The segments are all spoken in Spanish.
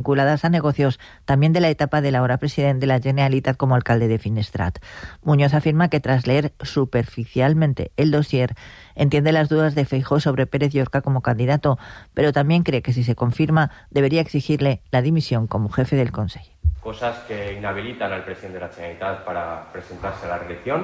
vinculadas a negocios también de la etapa del ahora presidente de la Generalitat como alcalde de Finestrat. Muñoz afirma que tras leer superficialmente el dossier entiende las dudas de Feijóo sobre Pérez Llorca como candidato, pero también cree que si se confirma debería exigirle la dimisión como jefe del Consejo. Cosas que inhabilitan al presidente de la Generalitat para presentarse a la reelección,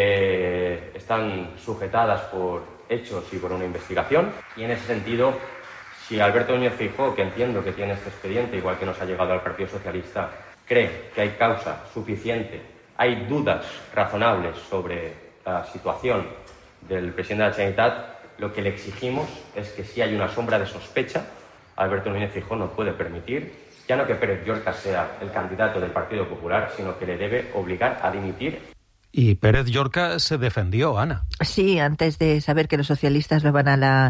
que están sujetadas por hechos y por una investigación. Y en ese sentido, si Alberto Núñez Feijóo, que entiendo que tiene este expediente, igual que nos ha llegado al Partido Socialista, cree que hay causa suficiente, hay dudas razonables sobre la situación del presidente de la Generalitat, lo que le exigimos es que si hay una sombra de sospecha, Alberto Núñez Feijóo no puede permitir ya no que Pérez Llorca sea el candidato del Partido Popular, sino que le debe obligar a dimitir. Y Pérez Llorca se defendió, Ana. Sí, antes de saber que los socialistas lo van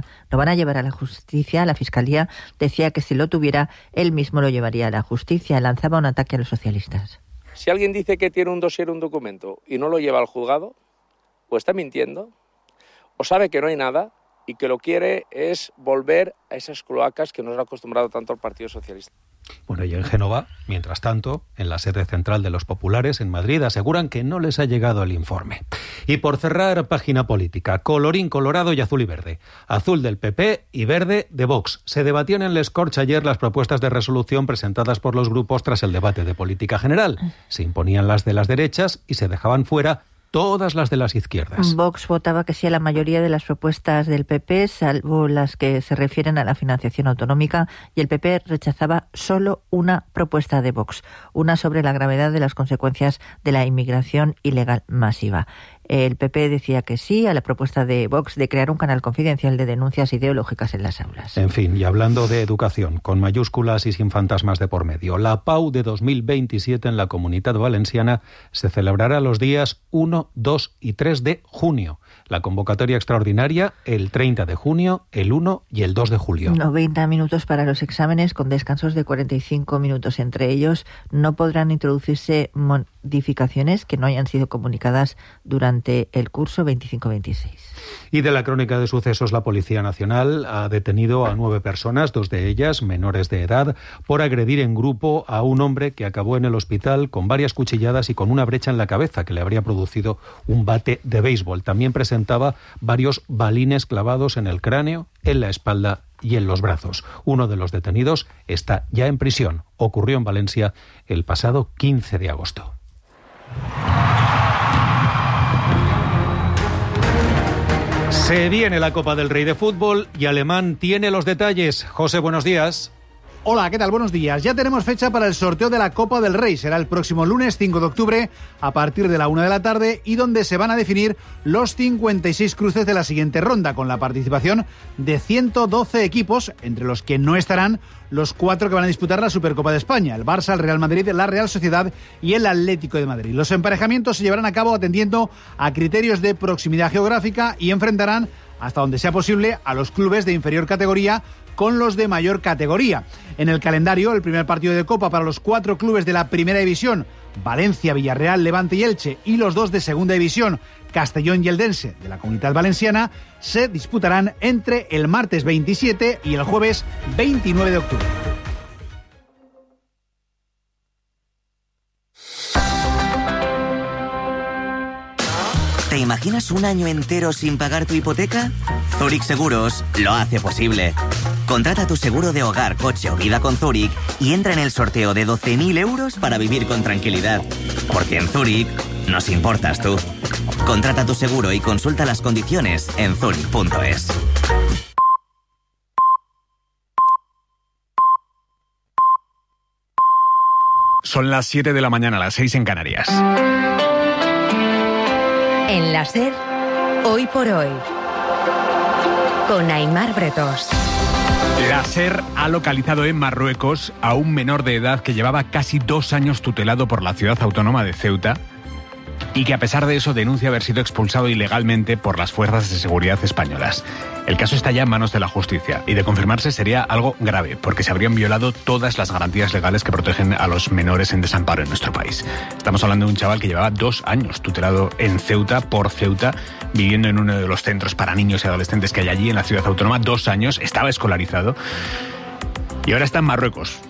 a llevar a la justicia, a la fiscalía, decía que si lo tuviera, él mismo lo llevaría a la justicia. Lanzaba un ataque a los socialistas. Si alguien dice que tiene un dossier, un documento, y no lo lleva al juzgado, o está mintiendo, o sabe que no hay nada, y que lo quiere es volver a esas cloacas que nos ha acostumbrado tanto el Partido Socialista. Bueno, y en Génova, mientras tanto, en la sede central de los populares en Madrid, aseguran que no les ha llegado el informe. Y por cerrar, página política, colorín colorado y azul y verde. Azul del PP y verde de Vox. Se debatían en Les Corts ayer las propuestas de resolución presentadas por los grupos tras el debate de política general. Se imponían las de las derechas y se dejaban fuera todas las de las izquierdas. Vox votaba que sí a la mayoría de las propuestas del PP, salvo las que se refieren a la financiación autonómica, y el PP rechazaba solo una propuesta de Vox, una sobre la gravedad de las consecuencias de la inmigración ilegal masiva. El PP decía que sí a la propuesta de Vox de crear un canal confidencial de denuncias ideológicas en las aulas. En fin, y hablando de educación, con mayúsculas y sin fantasmas de por medio, la PAU de 2027 en la Comunitat Valenciana se celebrará los días 1, 2 y 3 de junio. La convocatoria extraordinaria el 30 de junio, el 1 y el 2 de julio. 90 minutos para los exámenes con descansos de 45 minutos. Entre ellos no podrán introducirse modificaciones que no hayan sido comunicadas durante el curso 25-26. Y de la crónica de sucesos, la Policía Nacional ha detenido a 9 personas, 2 de ellas menores de edad, por agredir en grupo a un hombre que acabó en el hospital con varias cuchilladas y con una brecha en la cabeza que le habría producido un bate de béisbol. También presentaba varios balines clavados en el cráneo, en la espalda y en los brazos. Uno de los detenidos está ya en prisión. Ocurrió en Valencia el pasado 15 de agosto. Se viene la Copa del Rey de fútbol y Alemán tiene los detalles. José, buenos días. Hola, ¿qué tal? Buenos días. Ya tenemos fecha para el sorteo de la Copa del Rey. Será el próximo lunes 5 de octubre a partir de la 1 de la tarde y donde se van a definir los 56 cruces de la siguiente ronda, con la participación de 112 equipos, entre los que no estarán los 4 que van a disputar la Supercopa de España: el Barça, el Real Madrid, la Real Sociedad y el Atlético de Madrid. Los emparejamientos se llevarán a cabo atendiendo a criterios de proximidad geográfica y enfrentarán, hasta donde sea posible, a los clubes de inferior categoría con los de mayor categoría. En el calendario, el primer partido de Copa para los 4 clubes de la Primera División, Valencia, Villarreal, Levante y Elche, y los 2 de Segunda División, Castellón y Eldense, de la Comunitat Valenciana, se disputarán entre el martes 27 y el jueves 29 de octubre. ¿Te imaginas un año entero sin pagar tu hipoteca? Zurich Seguros lo hace posible. Contrata tu seguro de hogar, coche o vida con Zurich y entra en el sorteo de 12.000 euros para vivir con tranquilidad. Porque en Zurich nos importas tú. Contrata tu seguro y consulta las condiciones en zurich.es. Son las 7 de la mañana, las 6 en Canarias. En la SER, Hoy por Hoy, con Aimar Bretos. La SER ha localizado en Marruecos a un menor de edad que llevaba casi 2 años tutelado por la ciudad autónoma de Ceuta y que a pesar de eso denuncia haber sido expulsado ilegalmente por las fuerzas de seguridad españolas. El caso está ya en manos de la justicia y de confirmarse sería algo grave porque se habrían violado todas las garantías legales que protegen a los menores en desamparo en nuestro país. Estamos hablando de un chaval que llevaba 2 años tutelado en Ceuta, por Ceuta, viviendo en uno de los centros para niños y adolescentes que hay allí en la ciudad autónoma. 2 años, estaba escolarizado y ahora está en Marruecos.